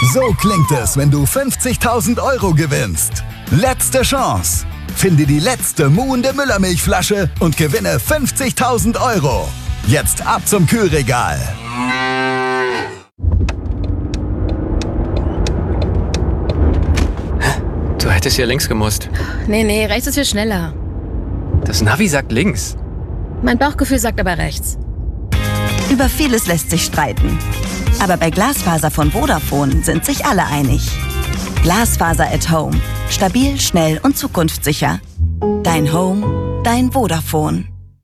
So klingt es, wenn du 50.000 Euro gewinnst. Letzte Chance. Finde die letzte muhende Müllermilchflasche und gewinne 50.000 Euro. Jetzt ab zum Kühlregal. Du hättest hier links gemusst. Nee, rechts ist viel schneller. Das Navi sagt links. Mein Bauchgefühl sagt aber rechts. Über vieles lässt sich streiten. Aber bei Glasfaser von Vodafone sind sich alle einig. Glasfaser at Home. Stabil, schnell und zukunftssicher. Dein Home, dein Vodafone.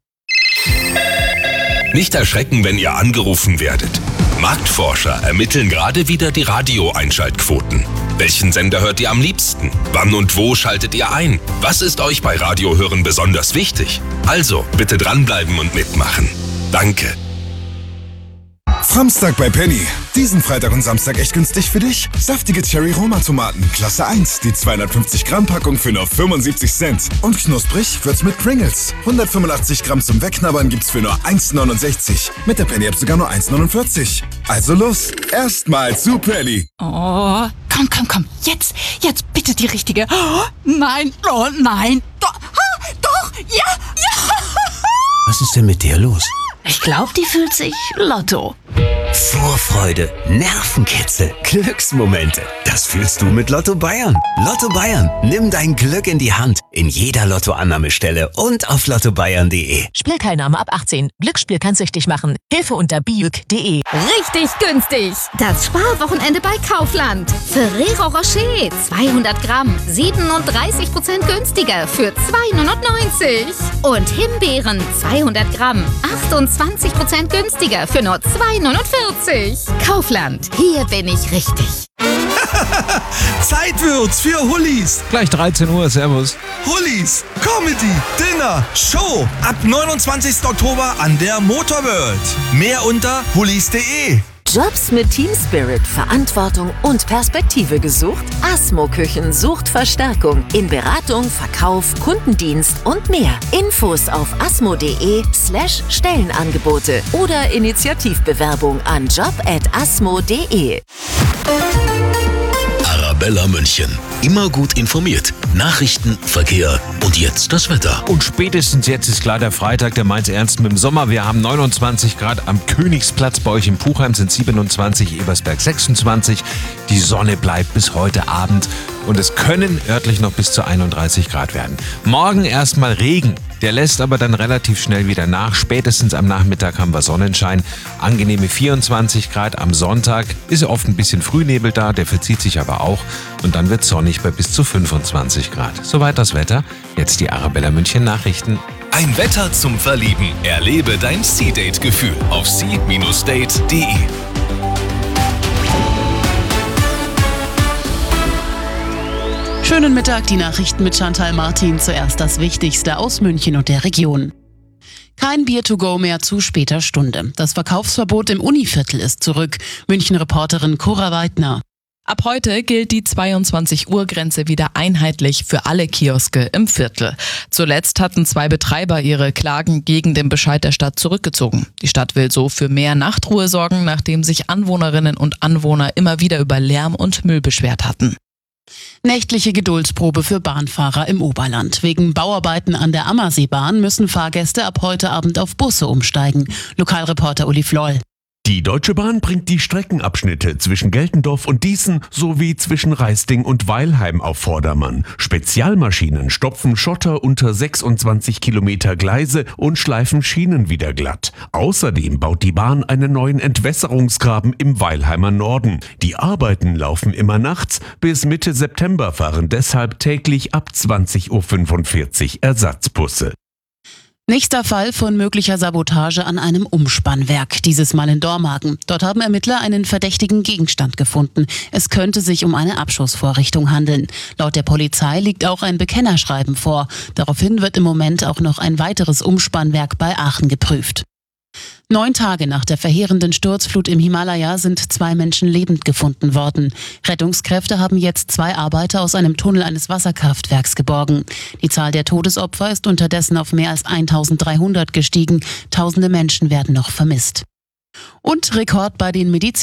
Nicht erschrecken, wenn ihr angerufen werdet. Marktforscher ermitteln gerade wieder die Radio-Einschaltquoten. Welchen Sender hört ihr am liebsten? Wann und wo schaltet ihr ein? Was ist euch bei Radiohören besonders wichtig? Also, bitte dranbleiben und mitmachen. Danke. Samstag bei Penny. Diesen Freitag und Samstag echt günstig für dich. Saftige Cherry-Roma-Tomaten, Klasse 1. Die 250 Gramm Packung für nur 75 Cent. Und knusprig wird's mit Pringles. 185 Gramm zum Wegknabbern gibt's für nur 1,69. Mit der Penny-App sogar nur 1,49. Also los, erstmal zu Penny. Oh, komm. Jetzt bitte die richtige. Oh, nein. Doch, ja. Was ist denn mit der los? Ich glaube, die fühlt sich Lotto. Vorfreude, Nervenkitzel, Glücksmomente. Das fühlst du mit Lotto Bayern. Lotto Bayern, nimm dein Glück in die Hand. In jeder Lottoannahmestelle und auf lottobayern.de. Spielteilnahme ab 18. Glücksspiel kann süchtig machen. Hilfe unter biuk.de. Richtig günstig. Das Sparwochenende bei Kaufland. Ferrero Rocher 200 Gramm 37% günstiger für 2,99. Und Himbeeren 200 Gramm 28% günstiger für nur 2,49. Kaufland, hier bin ich richtig. Zeit wird's für Hullis. Gleich 13 Uhr, servus. Hullis, Comedy, Dinner, Show. Ab 29. Oktober an der Motorworld. Mehr unter hullis.de. Jobs mit Team Spirit, Verantwortung und Perspektive gesucht? Asmo Küchen sucht Verstärkung in Beratung, Verkauf, Kundendienst und mehr. Infos auf asmo.de/Stellenangebote oder Initiativbewerbung an job@asmo.de. Arabella München. Immer gut informiert. Nachrichten, Verkehr und jetzt das Wetter. Und spätestens jetzt ist klar, der Freitag, der meint's ernst mit dem Sommer. Wir haben 29 Grad am Königsplatz. Bei euch in Puchheim sind 27, Ebersberg 26. Die Sonne bleibt bis heute Abend und es können örtlich noch bis zu 31 Grad werden. Morgen erstmal Regen. Der lässt aber dann relativ schnell wieder nach. Spätestens am Nachmittag haben wir Sonnenschein. Angenehme 24 Grad am Sonntag. Ist oft ein bisschen Frühnebel da, der verzieht sich aber auch. Und dann wird sonnig bei bis zu 25 Grad. Soweit das Wetter. Jetzt die Arabella München Nachrichten. Ein Wetter zum Verlieben. Erlebe dein Sea-Date-Gefühl auf sea-date.de. Schönen Mittag, die Nachrichten mit Chantal Martin. Zuerst das Wichtigste aus München und der Region. Kein Bier to go mehr zu später Stunde. Das Verkaufsverbot im Univiertel ist zurück. München-Reporterin Cora Weidner. Ab heute gilt die 22-Uhr-Grenze wieder einheitlich für alle Kioske im Viertel. Zuletzt hatten 2 Betreiber ihre Klagen gegen den Bescheid der Stadt zurückgezogen. Die Stadt will so für mehr Nachtruhe sorgen, nachdem sich Anwohnerinnen und Anwohner immer wieder über Lärm und Müll beschwert hatten. Nächtliche Geduldsprobe für Bahnfahrer im Oberland. Wegen Bauarbeiten an der Ammerseebahn müssen Fahrgäste ab heute Abend auf Busse umsteigen. Lokalreporter Uli Floll. Die Deutsche Bahn bringt die Streckenabschnitte zwischen Geltendorf und Dießen sowie zwischen Reisting und Weilheim auf Vordermann. Spezialmaschinen stopfen Schotter unter 26 Kilometer Gleise und schleifen Schienen wieder glatt. Außerdem baut die Bahn einen neuen Entwässerungsgraben im Weilheimer Norden. Die Arbeiten laufen immer nachts. Bis Mitte September fahren deshalb täglich ab 20:45 Uhr Ersatzbusse. Nächster Fall von möglicher Sabotage an einem Umspannwerk, dieses Mal in Dormagen. Dort haben Ermittler einen verdächtigen Gegenstand gefunden. Es könnte sich um eine Abschussvorrichtung handeln. Laut der Polizei liegt auch ein Bekennerschreiben vor. Daraufhin wird im Moment auch noch ein weiteres Umspannwerk bei Aachen geprüft. 9 Tage nach der verheerenden Sturzflut im Himalaya sind 2 Menschen lebend gefunden worden. Rettungskräfte haben jetzt 2 Arbeiter aus einem Tunnel eines Wasserkraftwerks geborgen. Die Zahl der Todesopfer ist unterdessen auf mehr als 1300 gestiegen. Tausende Menschen werden noch vermisst. Und Rekord bei den